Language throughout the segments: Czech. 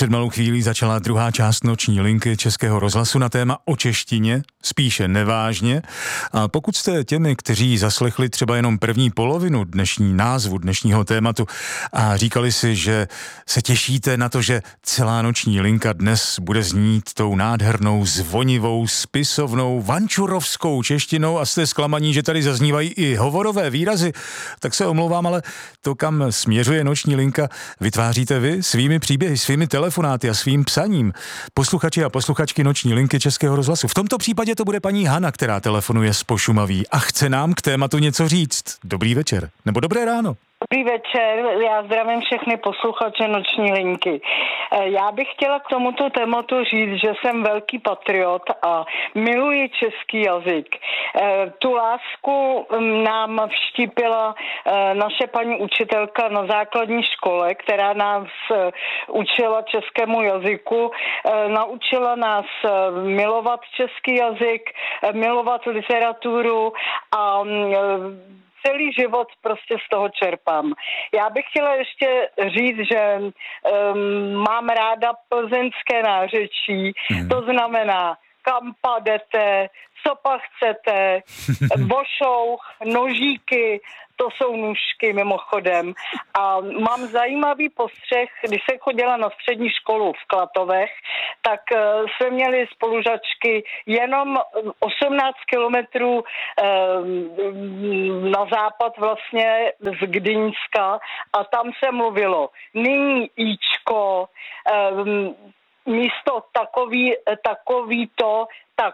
Před malou chvílí začala druhá část noční linky Českého rozhlasu na téma o češtině, spíše nevážně. A pokud jste těmi, kteří zaslechli třeba jenom první polovinu názvu dnešního tématu a říkali si, že se těšíte na to, že celá noční linka dnes bude znít tou nádhernou, zvonivou, spisovnou, vančurovskou češtinou a jste zklamaní, že tady zaznívají i hovorové výrazy, tak se omlouvám, ale to, kam směřuje noční linka, vytváříte vy svými příběhy, svými telefonáty a svým psaním. Posluchači a posluchačky noční linky Českého rozhlasu. V tomto případě to bude paní Hana, která telefonuje z Pošumaví a chce nám k tématu něco říct. Dobrý večer, nebo dobré ráno. Dobrý večer, já zdravím všechny posluchače noční linky. Já bych chtěla k tomuto tématu říct, že jsem velký patriot a miluji český jazyk. Tu lásku nám vštípila naše paní učitelka na základní škole, která nás učila českému jazyku, naučila nás milovat český jazyk, milovat literaturu a celý život prostě z toho čerpám. Já bych chtěla ještě říct, že mám ráda plzeňské nářečí, to znamená, kam padete, co pa chcete, bošouch, nožíky, to jsou nůžky mimochodem. A mám zajímavý postřeh, když jsem chodila na střední školu v Klatovech, tak jsme měli spolužačky jenom 18 kilometrů na západ vlastně z Gdyňska a tam se mluvilo nyní íčko, místo takovýto, tak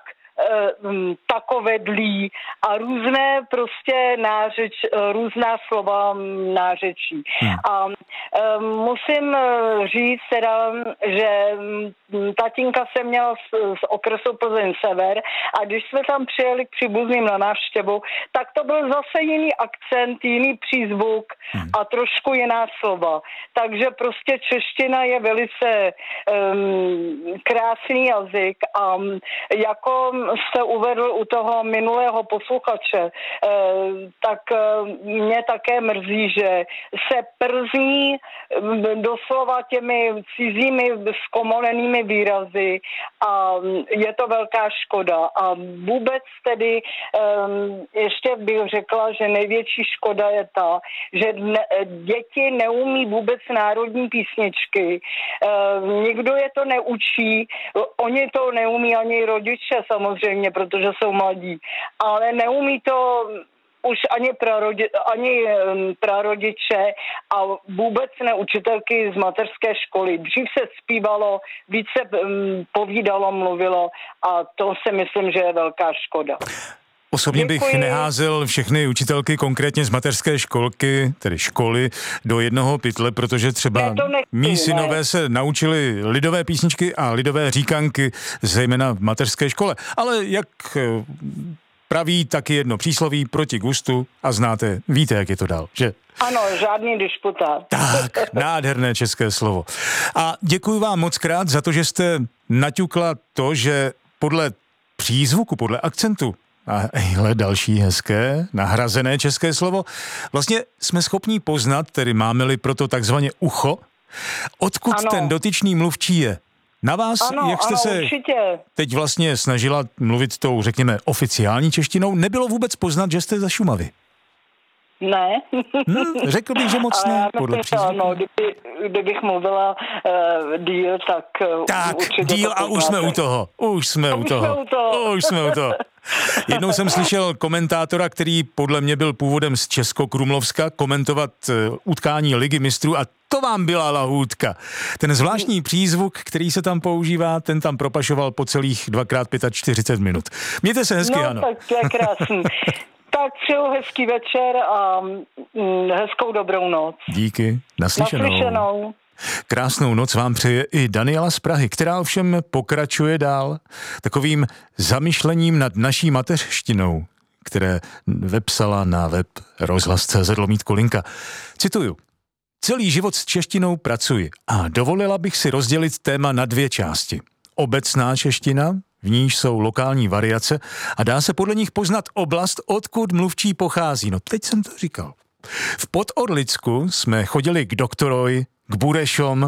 takovedlí a různé prostě různá slova nářečí. A musím říct teda, že tatínka se měla z okresu Plzeň Sever a když jsme tam přijeli k příbuzným na návštěvu, tak to byl zase jiný akcent, jiný přízvuk a trošku jiná slova. Takže prostě čeština je velice krásný jazyk a jako jste uvedl u toho minulého posluchače, tak mě také mrzí, že se przní doslova těmi cizími zkomolenými výrazy a je to velká škoda. A vůbec tedy ještě bych řekla, že největší škoda je ta, že děti neumí vůbec národní písničky. Nikdo je to neučí, oni to neumí ani rodiče samozřejmě, protože jsou mladí, ale neumí to už ani prarodiče a vůbec ne učitelky z mateřské školy. Dřív se zpívalo, více povídalo, mluvilo a to si myslím, že je velká škoda. Osobně bych neházel všechny učitelky, konkrétně z mateřské školky, tedy školy, do jednoho pytle, protože třeba mí synové se naučili lidové písničky a lidové říkanky, zejména v mateřské škole. Ale jak praví taky jedno přísloví proti gustu a víte, jak je to dál, že? Ano, žádný disputát. Tak, nádherné české slovo. A děkuji vám moc krát za to, že jste naťukla to, že podle přízvuku, podle akcentu a další hezké, nahrazené české slovo, vlastně jsme schopni poznat, tedy máme-li proto takzvaně ucho, odkud ten dotyčný mluvčí je. Na vás, jak jste se určitě teď vlastně snažila mluvit tou, řekněme, oficiální češtinou, nebylo vůbec poznat, že jste ze Šumavy? Ne. Řekl bych, že moc ne, podle přízvuku. No, kdybych mluvila díl, tak díl a už jsme u toho. Už jsme u toho. Jednou jsem slyšel komentátora, který podle mě byl původem z Českokrumlovska, komentovat utkání Ligy mistrů a to vám byla lahůdka. Ten zvláštní přízvuk, který se tam používá, ten tam propašoval po celých 2x45 minut. Mějte se hezky, Hano. No, tak to je krásný. Tak přeju hezký večer a hezkou dobrou noc. Díky, naslyšenou. Krásnou noc vám přeje i Daniela z Prahy, která ovšem pokračuje dál takovým zamyšlením nad naší mateřštinou, které vepsala na web rozhlas.cz/linka. Cituju. Celý život s češtinou pracuji a dovolila bych si rozdělit téma na dvě části. Obecná čeština, v níž jsou lokální variace a dá se podle nich poznat oblast, odkud mluvčí pochází. No teď jsem to říkal. V Podorlicku jsme chodili k doktorovi, k Burešom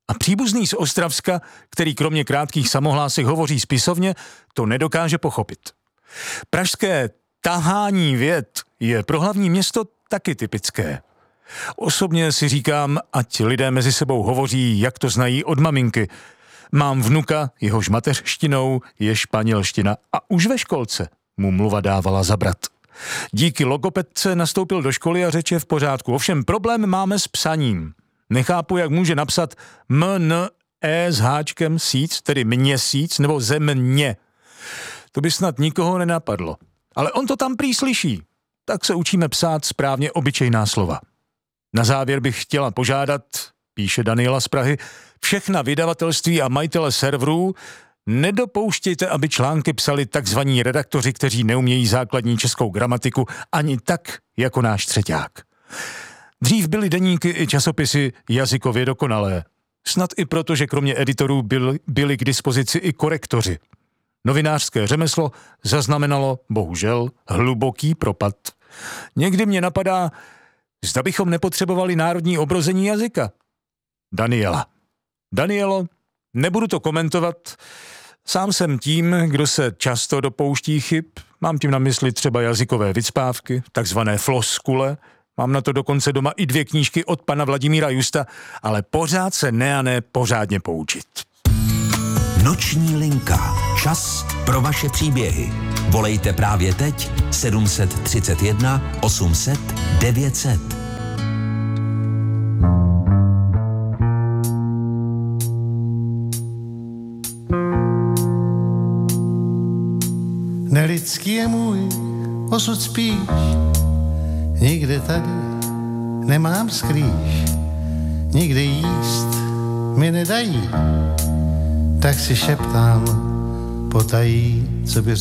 A příbuzný z Ostravska, který kromě krátkých samohlásek hovoří spisovně, to nedokáže pochopit. Pražské tahání vět je pro hlavní město taky typické. Osobně si říkám, ať lidé mezi sebou hovoří, jak to znají od maminky. Mám vnuka, jehož mateřštinou je španělština a už ve školce mu mluva dávala zabrat. Díky logopedce nastoupil do školy a řeč je v pořádku. Ovšem problém máme s psaním. Nechápu, jak může napsat M-N-E s háčkem síc, tedy měsíc, nebo země. To by snad nikoho nenapadlo. Ale on to tam prý slyší. Tak se učíme psát správně obyčejná slova. Na závěr bych chtěla požádat, píše Daniela z Prahy, všechna vydavatelství a majitele serverů, nedopouštějte, aby články psali takzvaní redaktoři, kteří neumějí základní českou gramatiku ani tak, jako náš třeťák. Dřív byly deníky i časopisy jazykově dokonalé. Snad i proto, že kromě editorů byli k dispozici i korektoři. Novinářské řemeslo zaznamenalo, bohužel, hluboký propad. Někdy mě napadá, zda bychom nepotřebovali národní obrození jazyka. Danielo, nebudu to komentovat. Sám jsem tím, kdo se často dopouští chyb. Mám tím na mysli třeba jazykové vycpávky, takzvané floskule. Mám na to dokonce doma i 2 knížky od pana Vladimíra Justa, ale pořád se ne pořádně poučit. Noční linka. Čas pro vaše příběhy. Volejte právě teď 731 800 900. Nelidský je můj osud spíš, nikde tady nemám skrýš, nikde jíst mi nedají, tak si šeptám potají, co by